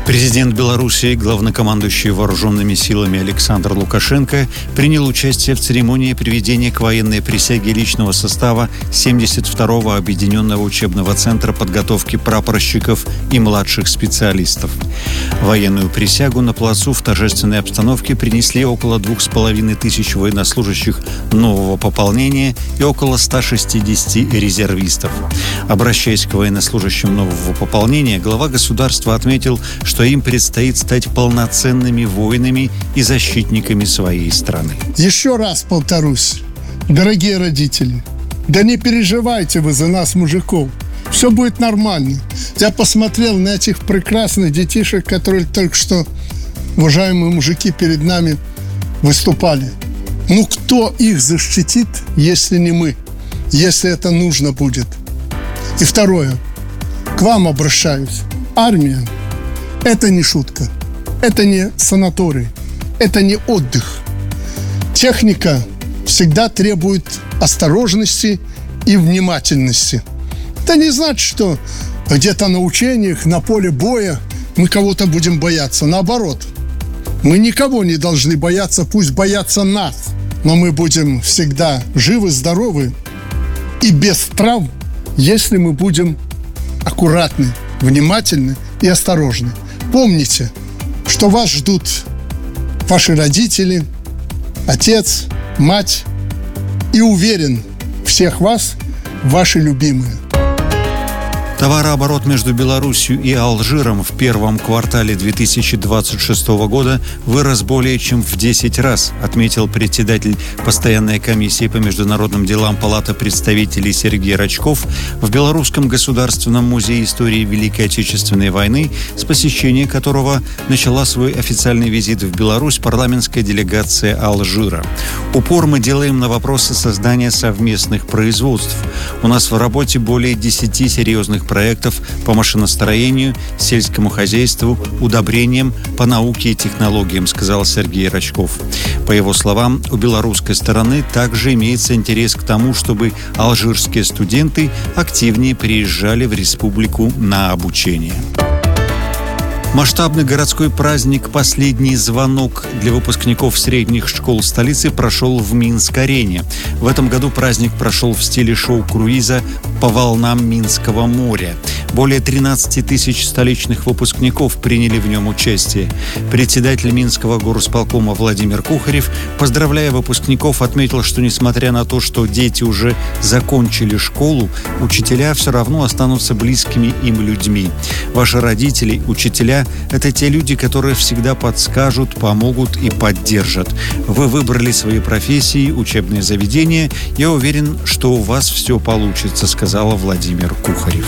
Президент Беларуси, главнокомандующий вооруженными силами Александр Лукашенко принял участие в церемонии приведения к военной присяге личного состава 72-го Объединенного учебного центра подготовки прапорщиков и младших специалистов. Военную присягу на плацу в торжественной обстановке принесли около 2500 военнослужащих нового пополнения и около 160 резервистов. Обращаясь к военнослужащим нового пополнения, глава государства отметил, что им предстоит стать полноценными воинами и защитниками своей страны. Еще раз повторюсь, дорогие родители, да не переживайте вы за нас, мужиков. Все будет нормально. Я посмотрел на этих прекрасных детишек, которые только что, уважаемые мужики, перед нами выступали. Ну, кто их защитит, если не мы? Если это нужно будет. И второе. К вам обращаюсь. Армия – это не шутка. Это не санаторий. Это не отдых. Техника всегда требует осторожности и внимательности. Это не значит, что где-то на учениях, на поле боя мы кого-то будем бояться. Наоборот, мы никого не должны бояться, пусть боятся нас. Но мы будем всегда живы, здоровы и без травм, если мы будем аккуратны, внимательны и осторожны. Помните, что вас ждут ваши родители, отец, мать, и уверен, всех вас ваши любимые. Товарооборот между Беларусью и Алжиром в первом квартале 2026 года вырос более чем в 10 раз, отметил председатель постоянной комиссии по международным делам Палаты представителей Сергей Рачков в Белорусском государственном музее истории Великой Отечественной войны, с посещения которого начала свой официальный визит в Беларусь парламентская делегация Алжира. Упор мы делаем на вопросы создания совместных производств. У нас в работе более 10 серьезных проектов по машиностроению, сельскому хозяйству, удобрениям, по науке и технологиям, сказал Сергей Рачков. По его словам, у белорусской стороны также имеется интерес к тому, чтобы алжирские студенты активнее приезжали в республику на обучение. Масштабный городской праздник «Последний звонок» для выпускников средних школ столицы прошел в Минск-арене. В этом году праздник прошел в стиле шоу-круиза по волнам Минского моря. Более 13 тысяч столичных выпускников приняли в нем участие. Председатель Минского горосполкома Владимир Кухарев, поздравляя выпускников, отметил, что несмотря на то, что дети уже закончили школу, учителя все равно останутся близкими им людьми. Ваши родители, учителя – это те люди, которые всегда подскажут, помогут и поддержат. Вы выбрали свои профессии, учебные заведения. Я уверен, что у вас все получится, сказал Владимир Кухарев.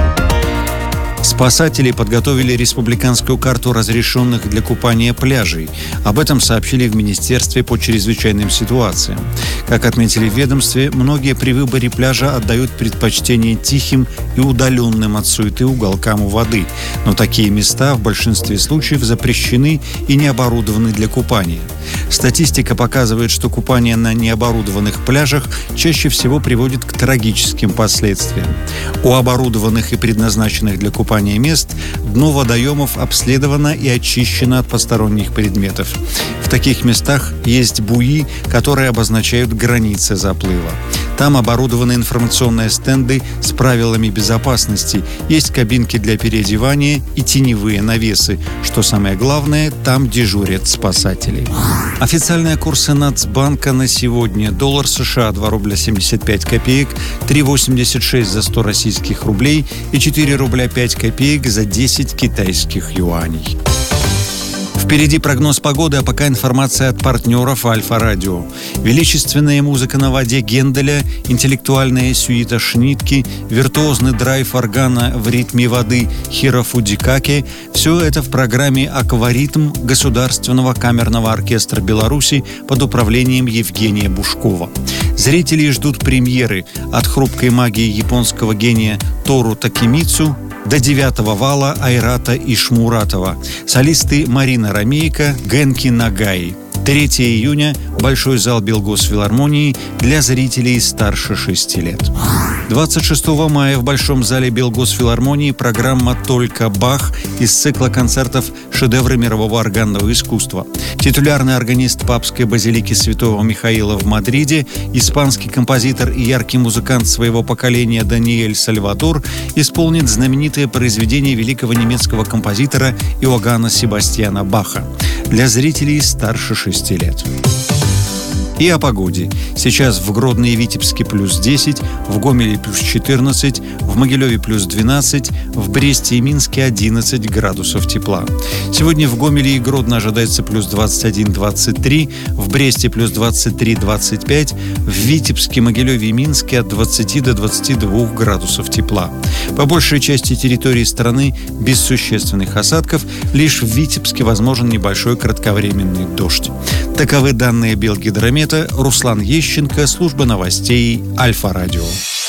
Спасатели подготовили республиканскую карту разрешенных для купания пляжей. Об этом сообщили в Министерстве по чрезвычайным ситуациям. Как отметили в ведомстве, многие при выборе пляжа отдают предпочтение тихим и удаленным от суеты уголкам у воды. Но такие места в большинстве случаев запрещены и не оборудованы для купания. Статистика показывает, что купание на необорудованных пляжах чаще всего приводит к трагическим последствиям. У оборудованных и предназначенных для купания мест дно водоемов обследовано и очищено от посторонних предметов. В таких местах есть буи, которые обозначают границы заплыва. Там оборудованы информационные стенды с правилами безопасности, есть кабинки для переодевания и теневые навесы. Что самое главное, там дежурят спасатели. Официальные курсы Нацбанка на сегодня. Доллар США 2 рубля 75 копеек, 3,86 за 100 российских рублей и 4 рубля 5 копеек за 10 китайских юаней. Впереди прогноз погоды, а пока информация от партнеров Альфа-Радио. Величественная музыка на воде Генделя, интеллектуальная сюита Шнитки, виртуозный драйв органа в ритме воды Хиро Фудзикаки – все это в программе «Акваритм» Государственного камерного оркестра Беларуси под управлением Евгения Бушкова. Зрители ждут премьеры от хрупкой магии японского гения Тору Такемицу до 9-го вала Айрата Ишмуратова, солисты Марина Ромейко, Генки Нагаи. 3 июня – Большой зал Белгосфилармонии для зрителей старше 6 лет. 26 мая в Большом зале Белгосфилармонии программа «Только Бах» из цикла концертов «Шедевры мирового органного искусства». Титулярный органист Папской базилики Святого Михаила в Мадриде, испанский композитор и яркий музыкант своего поколения Даниэль Сальвадор исполнит знаменитое произведение великого немецкого композитора Иоганна Себастьяна Баха для зрителей старше 6 лет. И о погоде. Сейчас в Гродно и Витебске плюс 10, в Гомеле плюс 14, в Могилеве плюс 12, в Бресте и Минске 11 градусов тепла. Сегодня в Гомеле и Гродно ожидается плюс 21-23, в Бресте плюс 23-25, в Витебске, Могилеве и Минске от 20 до 22 градусов тепла. По большей части территории страны без существенных осадков, лишь в Витебске возможен небольшой кратковременный дождь. Таковы данные Белгидромета. Руслан Ещенко, служба новостей Альфа-радио.